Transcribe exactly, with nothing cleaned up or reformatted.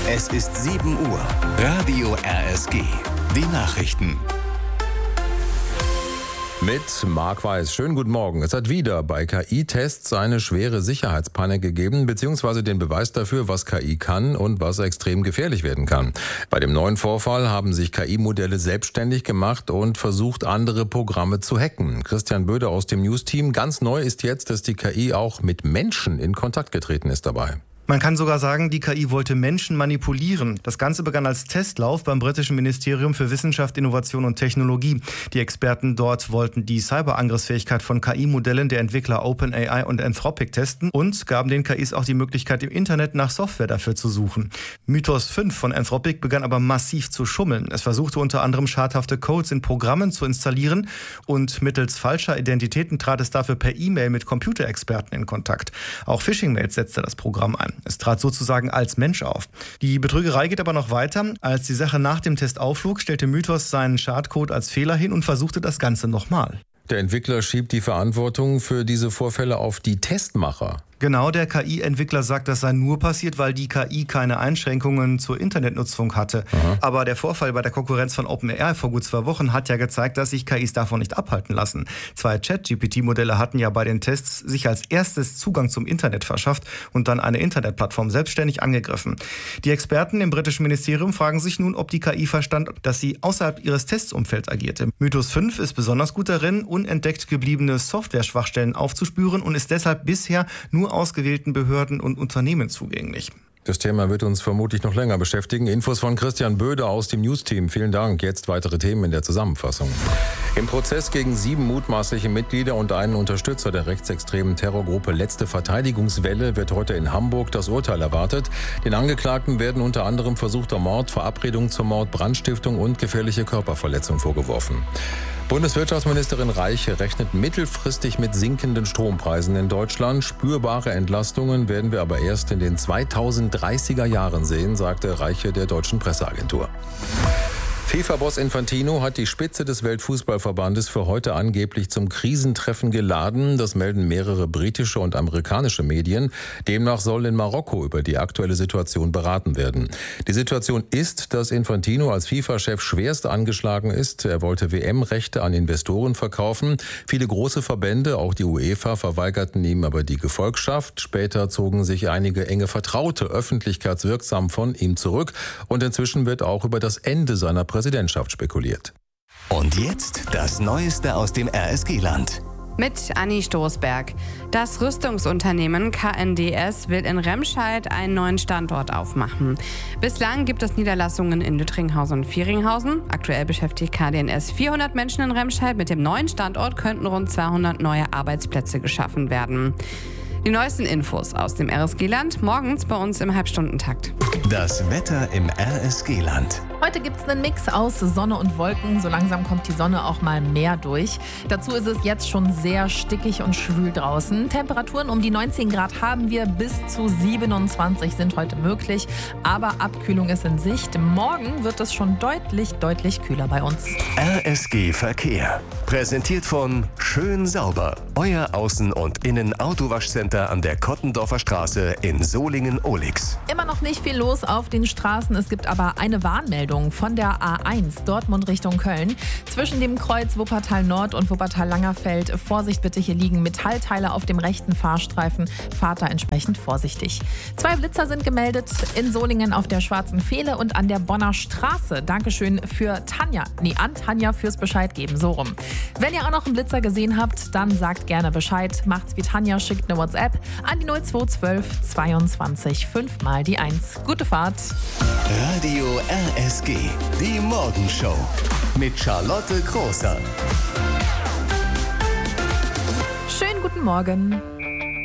Es ist sieben Uhr. Radio R S G. Die Nachrichten. Mit Marc Weiß. Schönen guten Morgen. Es hat wieder bei K I-Tests eine schwere Sicherheitspanne gegeben, beziehungsweise den Beweis dafür, was K I kann und was extrem gefährlich werden kann. Bei dem neuen Vorfall haben sich K I-Modelle selbstständig gemacht und versucht, andere Programme zu hacken. Christian Böde aus dem News-Team. Ganz neu ist jetzt, dass die K I auch mit Menschen in Kontakt getreten ist dabei. Man kann sogar sagen, die K I wollte Menschen manipulieren. Das Ganze begann als Testlauf beim britischen Ministerium für Wissenschaft, Innovation und Technologie. Die Experten dort wollten die Cyberangriffsfähigkeit von K I-Modellen der Entwickler OpenAI und Anthropic testen und gaben den K Is auch die Möglichkeit, im Internet nach Software dafür zu suchen. Mythos fünf von Anthropic begann aber massiv zu schummeln. Es versuchte unter anderem schadhafte Codes in Programmen zu installieren und mittels falscher Identitäten trat es dafür per E-Mail mit Computerexperten in Kontakt. Auch Phishing-Mails setzte das Programm ein. Es trat sozusagen als Mensch auf. Die Betrügerei geht aber noch weiter. Als die Sache nach dem Test aufflog, stellte Mythos seinen Schadcode als Fehler hin und versuchte das Ganze nochmal. Der Entwickler schiebt die Verantwortung für diese Vorfälle auf die Testmacher. Genau, der K I-Entwickler sagt, das sei nur passiert, weil die K I keine Einschränkungen zur Internetnutzung hatte. Aha. Aber der Vorfall bei der Konkurrenz von OpenAI vor gut zwei Wochen hat ja gezeigt, dass sich K Is davon nicht abhalten lassen. Zwei Chat-G P T-Modelle hatten ja bei den Tests sich als erstes Zugang zum Internet verschafft und dann eine Internetplattform selbstständig angegriffen. Die Experten im britischen Ministerium fragen sich nun, ob die K I verstand, dass sie außerhalb ihres Testumfelds agierte. Mythos fünf ist besonders gut darin, unentdeckt gebliebene Software-Schwachstellen aufzuspüren und ist deshalb bisher nur ausgewählten Behörden und Unternehmen zugänglich. Das Thema wird uns vermutlich noch länger beschäftigen. Infos von Christian Böde aus dem News-Team. Vielen Dank. Jetzt weitere Themen in der Zusammenfassung. Im Prozess gegen sieben mutmaßliche Mitglieder und einen Unterstützer der rechtsextremen Terrorgruppe Letzte Verteidigungswelle wird heute in Hamburg das Urteil erwartet. Den Angeklagten werden unter anderem versuchter Mord, Verabredung zum Mord, Brandstiftung und gefährliche Körperverletzung vorgeworfen. Bundeswirtschaftsministerin Reiche rechnet mittelfristig mit sinkenden Strompreisen in Deutschland. Spürbare Entlastungen werden wir aber erst in den zweitausenddreißiger Jahren sehen, sagte Reiche der deutschen Presseagentur. FIFA-Boss Infantino hat die Spitze des Weltfußballverbandes für heute angeblich zum Krisentreffen geladen. Das melden mehrere britische und amerikanische Medien. Demnach soll in Marokko über die aktuelle Situation beraten werden. Die Situation ist, dass Infantino als FIFA-Chef schwerst angeschlagen ist. Er wollte W M-Rechte an Investoren verkaufen. Viele große Verbände, auch die UEFA, verweigerten ihm aber die Gefolgschaft. Später zogen sich einige enge Vertraute öffentlichkeitswirksam von ihm zurück. Und inzwischen wird auch über das Ende seiner Präsidentschaft Präsidentschaft spekuliert. Und jetzt das Neueste aus dem R S G-Land. Mit Anni Stoßberg. Das Rüstungsunternehmen K N D S will in Remscheid einen neuen Standort aufmachen. Bislang gibt es Niederlassungen in Lüttringhausen und Vieringhausen. Aktuell beschäftigt K D N S vierhundert Menschen in Remscheid. Mit dem neuen Standort könnten rund zweihundert neue Arbeitsplätze geschaffen werden. Die neuesten Infos aus dem R S G-Land morgens bei uns im Halbstundentakt. Das Wetter im R S G-Land. Heute gibt es einen Mix aus Sonne und Wolken. So langsam kommt die Sonne auch mal mehr durch. Dazu ist es jetzt schon sehr stickig und schwül draußen. Temperaturen um die neunzehn Grad haben wir, bis zu siebenundzwanzig sind heute möglich. Aber Abkühlung ist in Sicht. Morgen wird es schon deutlich, deutlich kühler bei uns. R S G Verkehr. Präsentiert von Schön Sauber. Euer Außen- und Innen-Autowaschcenter an der Kottendorfer Straße in Solingen-Ohlix. Immer noch nicht viel los auf den Straßen. Es gibt aber eine Warnmeldung von der A eins Dortmund Richtung Köln. Zwischen dem Kreuz Wuppertal Nord und Wuppertal Langerfeld. Vorsicht bitte, hier liegen Metallteile auf dem rechten Fahrstreifen. Fahrt da entsprechend vorsichtig. Zwei Blitzer sind gemeldet in Solingen auf der Schwarzen Fehle und an der Bonner Straße. Dankeschön für Tanja. Nee, an Tanja fürs Bescheid geben. So rum. Wenn ihr auch noch einen Blitzer gesehen habt, dann sagt gerne Bescheid. Macht's wie Tanja, schickt eine WhatsApp an die null zwei eins zwei zweiundzwanzig fünf mal die eins. Gute Fahrt. Radio R S G, die Morgenshow mit Charlotte Großer. Schönen guten Morgen.